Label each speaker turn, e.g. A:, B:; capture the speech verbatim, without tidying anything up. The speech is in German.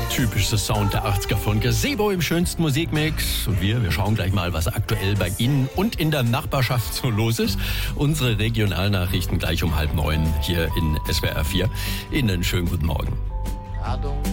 A: typische Sound der achtziger von Gazebo im schönsten Musikmix. Und wir, wir schauen gleich mal, was aktuell bei Ihnen und in der Nachbarschaft so los ist. Unsere Regionalnachrichten gleich um halb neun hier in S W R vier. Ihnen schönen guten Morgen.